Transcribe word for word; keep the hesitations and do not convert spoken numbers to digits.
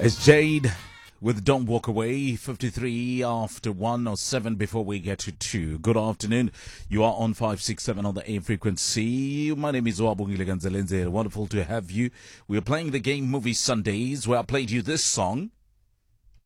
It's Jade with Don't Walk Away, fifty-three after one or seven before we get to two. Good afternoon. You are on five six seven on the A frequency. My name is Wabungile Ganzelenze. Wonderful to have you. We are playing the game Movie Sundays where I played you this song.